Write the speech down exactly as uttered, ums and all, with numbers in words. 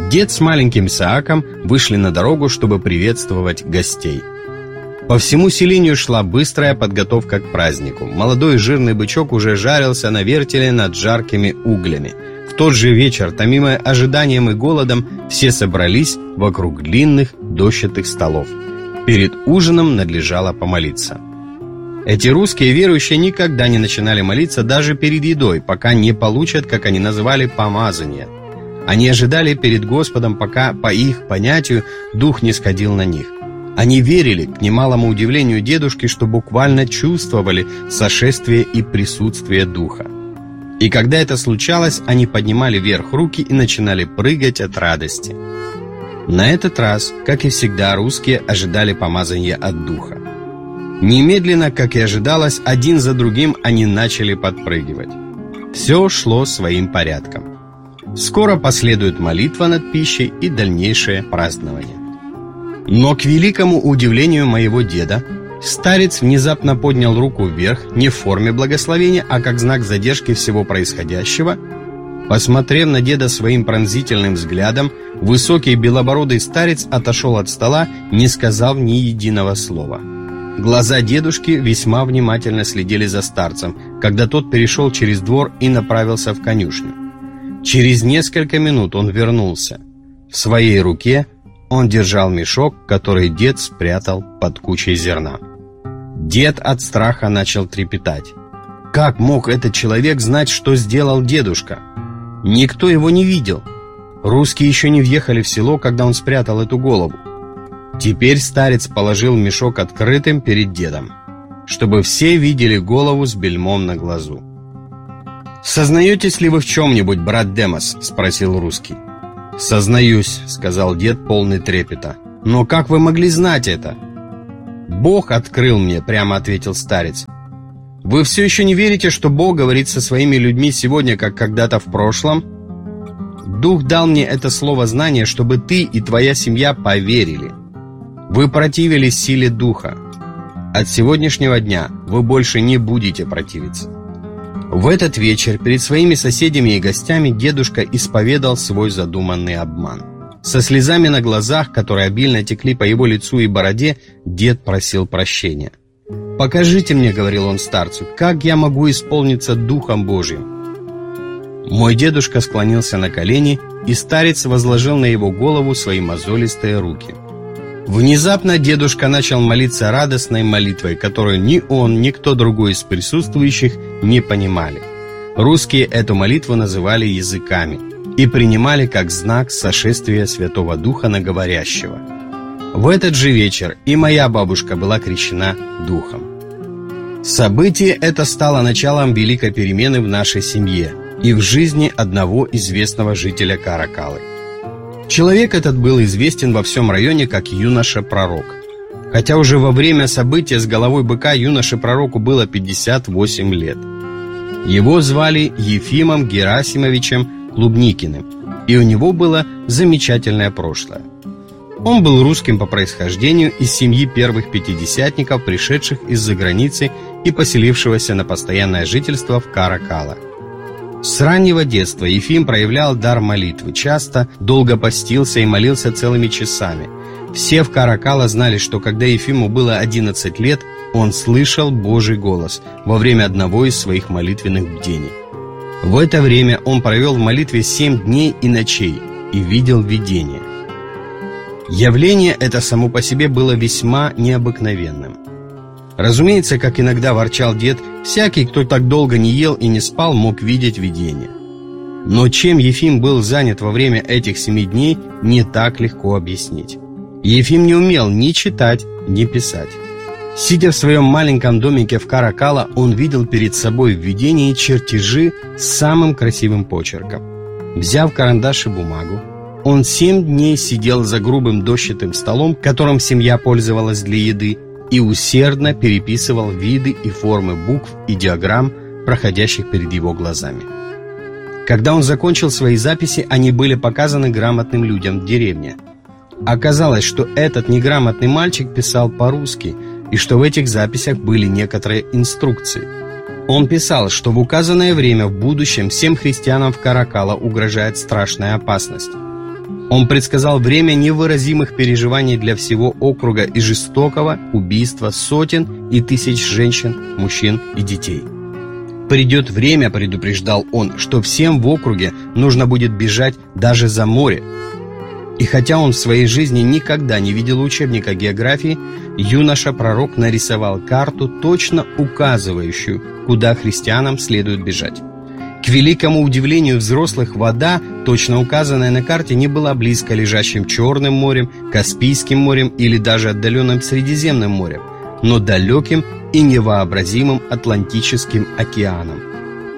Дед с маленьким Исааком вышли на дорогу, чтобы приветствовать гостей. По всему селению шла быстрая подготовка к празднику. Молодой жирный бычок уже жарился на вертеле над жаркими углями. В тот же вечер, томимые ожиданием и голодом, все собрались вокруг длинных дощатых столов. Перед ужином надлежало помолиться. Эти русские верующие никогда не начинали молиться даже перед едой, пока не получат, как они называли, помазание. Они ожидали перед Господом, пока, по их понятию, Дух не сходил на них. Они верили, к немалому удивлению дедушки, что буквально чувствовали сошествие и присутствие Духа. И когда это случалось, они поднимали вверх руки и начинали прыгать от радости. На этот раз, как и всегда, русские ожидали помазания от Духа. Немедленно, как и ожидалось, один за другим они начали подпрыгивать. Все шло своим порядком. Скоро последует молитва над пищей и дальнейшее празднование. Но, к великому удивлению моего деда, старец внезапно поднял руку вверх не в форме благословения, а как знак задержки всего происходящего. Посмотрев на деда своим пронзительным взглядом, высокий белобородый старец отошел от стола, не сказав ни единого слова. Глаза дедушки весьма внимательно следили за старцем, когда тот перешел через двор и направился в конюшню. Через несколько минут он вернулся. В своей руке он держал мешок, который дед спрятал под кучей зерна. Дед от страха начал трепетать. Как мог этот человек знать, что сделал дедушка? Никто его не видел. Русские еще не въехали в село, когда он спрятал эту голову. Теперь старец положил мешок открытым перед дедом, чтобы все видели голову с бельмом на глазу. «Сознаетесь ли вы в чем-нибудь, брат Демос?» — спросил русский. «Сознаюсь», — сказал дед, полный трепета. «Но как вы могли знать это?» «Бог открыл мне», — прямо ответил старец. «Вы все еще не верите, что Бог говорит со своими людьми сегодня, как когда-то в прошлом? Дух дал мне это слово знания, чтобы ты и твоя семья поверили. Вы противились силе Духа. От сегодняшнего дня вы больше не будете противиться». В этот вечер перед своими соседями и гостями дедушка исповедал свой задуманный обман. Со слезами на глазах, которые обильно текли по его лицу и бороде, дед просил прощения. «Покажите мне, — говорил он старцу, — как я могу исполниться Духом Божьим». Мой дедушка склонился на колени, и старец возложил на его голову свои мозолистые руки. Внезапно дедушка начал молиться радостной молитвой, которую ни он, ни кто другой из присутствующих не понимали. Русские эту молитву называли языками и принимали как знак сошествия Святого Духа на говорящего. В этот же вечер и моя бабушка была крещена Духом. Событие это стало началом великой перемены в нашей семье и в жизни одного известного жителя Каракалы. Человек этот был известен во всем районе как юноша-пророк. Хотя уже во время события с головой быка юноше-пророку было пятьдесят восемь лет. Его звали Ефимом Герасимовичем Клубникиным, и у него было замечательное прошлое. Он был русским по происхождению, из семьи первых пятидесятников, пришедших из-за границы и поселившегося на постоянное жительство в Каракала. С раннего детства Ефим проявлял дар молитвы, часто долго постился и молился целыми часами. Все в Каракала знали, что когда Ефиму было одиннадцать лет, он слышал Божий голос во время одного из своих молитвенных бдений. В это время он провел в молитве семь дней и ночей и видел видение. Явление это само по себе было весьма необыкновенным. Разумеется, как иногда ворчал дед, всякий, кто так долго не ел и не спал, мог видеть видение. Но чем Ефим был занят во время этих семи дней, не так легко объяснить. Ефим не умел ни читать, ни писать. Сидя в своем маленьком домике в Каракала, он видел перед собой в видении чертежи с самым красивым почерком. Взяв карандаш и бумагу, он семь дней сидел за грубым дощатым столом, которым семья пользовалась для еды, и усердно переписывал виды и формы букв и диаграмм, проходящих перед его глазами. Когда он закончил свои записи, они были показаны грамотным людям в деревне. Оказалось, что этот неграмотный мальчик писал по-русски, и что в этих записях были некоторые инструкции. Он писал, что в указанное время в будущем всем христианам в Каракала угрожает страшная опасность. Он предсказал время невыразимых переживаний для всего округа и жестокого убийства сотен и тысяч женщин, мужчин и детей. «Придет время, — предупреждал он, — что всем в округе нужно будет бежать даже за море». И хотя он в своей жизни никогда не видел учебника географии, юноша-пророк нарисовал карту, точно указывающую, куда христианам следует бежать. К великому удивлению взрослых, вода, точно указанная на карте, не была близко лежащим Черным морем, Каспийским морем или даже отдаленным Средиземным морем, но далеким и невообразимым Атлантическим океаном.